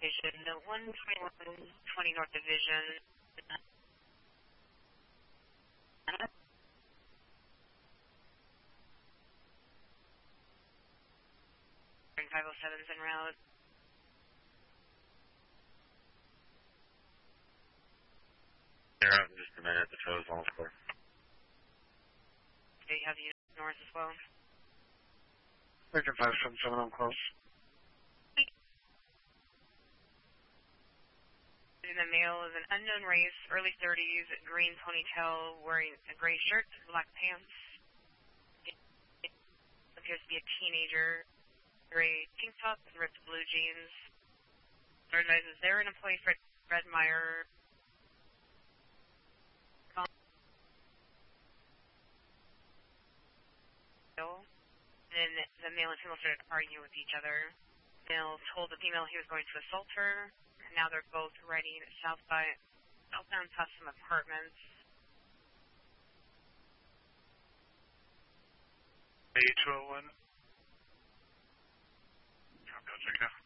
Division, 12120 North Division. 507's en route. They're out in just a minute. The show's almost clear. Do you have units north as well? Lincoln 577, I'm close. In the male is an unknown race, early 30s, green ponytail, wearing a gray shirt, black pants. It appears to be a teenager. Gray tank top and ripped blue jeans. Advises they're an employee for Fred Meyer. Then the male and female started arguing with each other. The male told the female he was going to assault her, and now they're both riding southbound past some apartments. 8201. I'll go check it out.